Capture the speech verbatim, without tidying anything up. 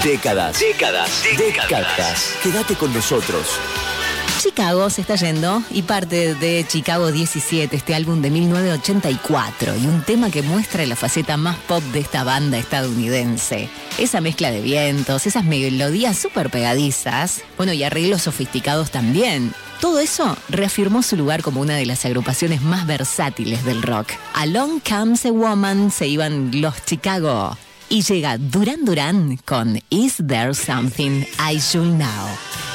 Décadas. Décadas. Décadas. Quédate con nosotros. Chicago se está yendo y parte de Chicago diecisiete, este álbum de mil novecientos ochenta y cuatro, y un tema que muestra la faceta más pop de esta banda estadounidense. Esa mezcla de vientos, esas melodías súper pegadizas, bueno, y arreglos sofisticados también. Todo eso reafirmó su lugar como una de las agrupaciones más versátiles del rock. Along Comes a Woman se iban los Chicago. Y llega Duran Duran con Is There Something I Should Know.